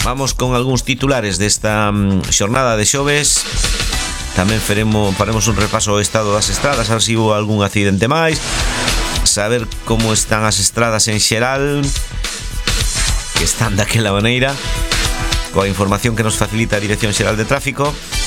Vamos con algúns titulares desta xornada de xoves. Tamén faremos un repaso ao estado das estradas, a ver se hubo algún accidente máis, saber como están as estradas en xeral, que están daquela maneira, coa información que nos facilita a Dirección Xeral de Tráfico.